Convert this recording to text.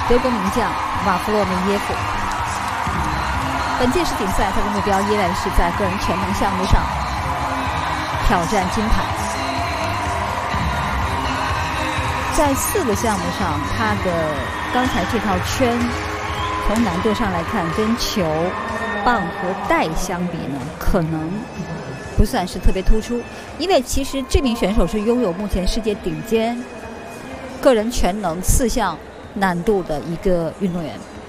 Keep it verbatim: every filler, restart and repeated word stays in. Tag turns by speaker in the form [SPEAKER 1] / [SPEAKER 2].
[SPEAKER 1] 德国名将瓦弗洛梅耶夫。本届世锦赛，他的目标依然是在个人全能项目上挑战金牌。在四个项目上，他的刚才这套圈，从难度上来看，跟球、棒和带相比呢，可能不算是特别突出。因为其实这名选手是拥有目前世界顶尖个人全能四项难度的一个运动员。